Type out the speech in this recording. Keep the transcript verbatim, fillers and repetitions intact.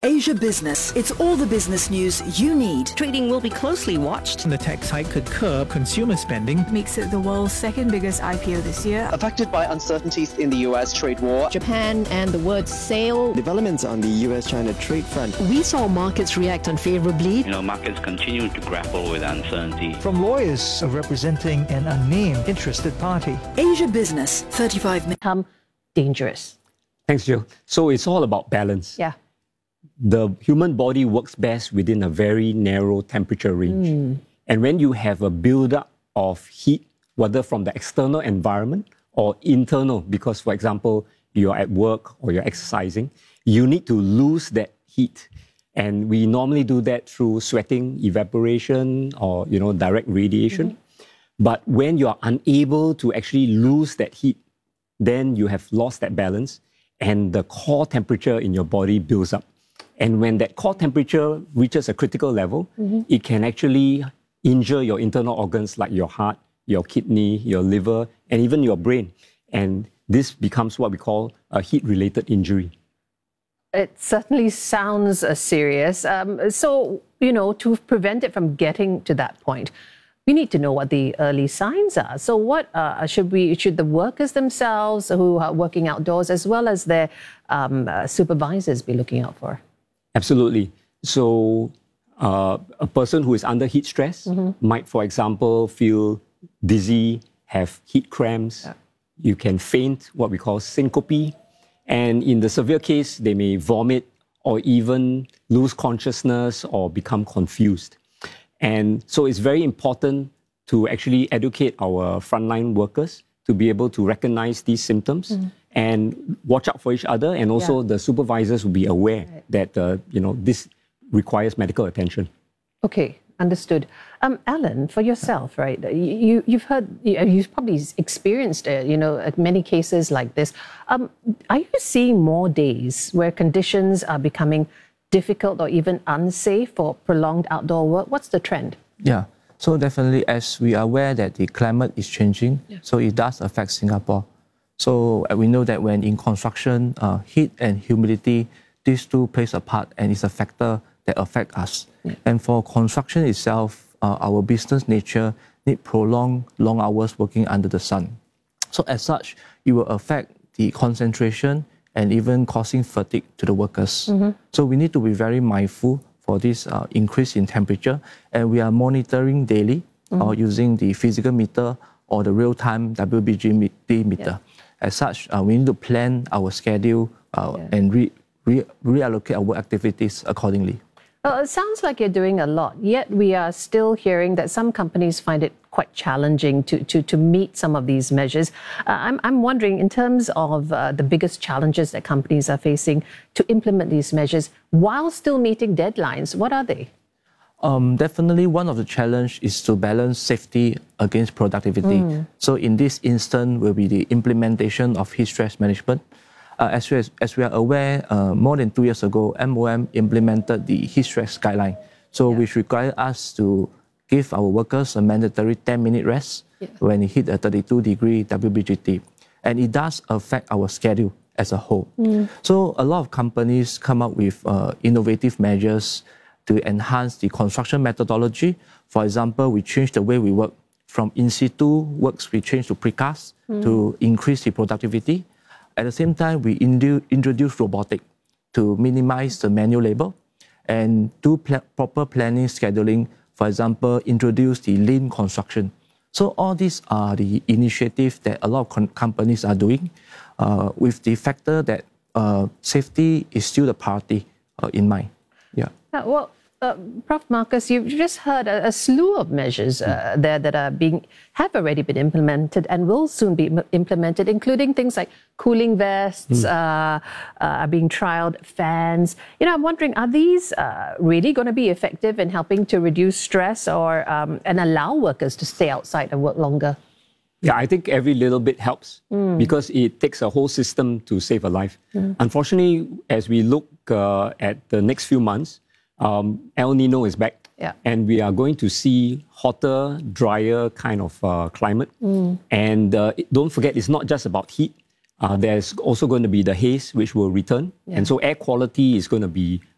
Asia Business. It's all the business news you need. Trading will be closely watched. The tax hike could curb consumer spending. Makes it the world's second biggest I P O this year. Affected by uncertainties in the U S trade war. Japan and the word sale. Developments on the U S China trade front. We saw markets react unfavorably. You know, markets continue to grapple with uncertainty. From lawyers representing an unnamed interested party. Asia Business, thirty-five minutes. Become dangerous. Thanks, Jill. So it's all about balance. Yeah. The human body works best within a very narrow temperature range. Mm. And when you have a buildup of heat, whether from the external environment or internal, because, for example, you're at work or you're exercising, you need to lose that heat. And we normally do that through sweating, evaporation, or, you know, direct radiation. Mm-hmm. But when you're unable to actually lose that heat, then you have lost that balance and the core temperature in your body builds up. And when that core temperature reaches a critical level, mm-hmm. it can actually injure your internal organs like your heart, your kidney, your liver, and even your brain. And this becomes what we call a heat-related injury. It certainly sounds uh, serious. Um, so, you know, to prevent it from getting to that point, we need to know what the early signs are. So what uh, should we, should the workers themselves who are working outdoors as well as their um, uh, supervisors be looking out for? Absolutely. So uh, a person who is under heat stress mm-hmm. might, for example, feel dizzy, have heat cramps. Yeah. You can faint, what we call syncope. And in the severe case, they may vomit or even lose consciousness or become confused. And so it's very important to actually educate our frontline workers to be able to recognize these symptoms mm-hmm. and watch out for each other. And also yeah. the supervisors will be aware right. that, uh, you know, this requires medical attention. Okay, understood. Um, Alan, for yourself, right, you, you've heard, you've probably experienced, uh, you know, many cases like this. Um, are you seeing more days where conditions are becoming difficult or even unsafe for prolonged outdoor work? What's the trend? Yeah, so definitely as we are aware that the climate is changing, yeah. so it does affect Singapore. So uh, we know that when in construction, uh, heat and humidity, these two plays a part and it's a factor that affect us. Yeah. And for construction itself, uh, our business nature need prolonged long hours working under the sun. So as such, it will affect the concentration and even causing fatigue to the workers. Mm-hmm. So we need to be very mindful for this uh, increase in temperature, and we are monitoring daily mm-hmm. or using the physical meter or the real-time W B G meter. Yeah. As such, uh, we need to plan our schedule uh, yeah. and re- re- reallocate our work activities accordingly. Well, it sounds like you're doing a lot, yet we are still hearing that some companies find it quite challenging to, to, to meet some of these measures. Uh, I'm, I'm wondering, in terms of uh, the biggest challenges that companies are facing to implement these measures while still meeting deadlines, what are they? Um, definitely one of the challenges is to balance safety against productivity. Mm. So in this instance will be the implementation of heat stress management. Uh, as, we, as we are aware, uh, more than two years ago, M O M implemented the heat stress guideline, so yeah. which requires us to give our workers a mandatory ten-minute rest yeah. when it hit a thirty-two degree W B G T. And it does affect our schedule as a whole. Mm. So a lot of companies come up with uh, innovative measures to enhance the construction methodology. For example, we changed the way we work from in situ works, we changed to precast mm. to increase the productivity. At the same time, we indu- introduce robotic to minimize the manual labor and do pl- proper planning, scheduling. For example, introduce the lean construction. So all these are the initiatives that a lot of con- companies are doing uh, with the factor that uh, safety is still the priority uh, in mind. Yeah. Uh, well, uh, Professor Marcus, you've just heard a, a slew of measures uh, there that are being have already been implemented and will soon be m- implemented, including things like cooling vests, mm. uh, uh, are being trialed, fans. You know, I'm wondering, are these uh, really going to be effective in helping to reduce stress or um, and allow workers to stay outside and work longer? Yeah, I think every little bit helps mm. because it takes a whole system to save a life. Mm. Unfortunately, as we look uh, at the next few months, um, El Nino is back. Yeah. And we are going to see hotter, drier kind of uh, climate. Mm. And uh, don't forget, it's not just about heat. Uh, there's also going to be the haze, which will return. Yeah. And so air quality is going to be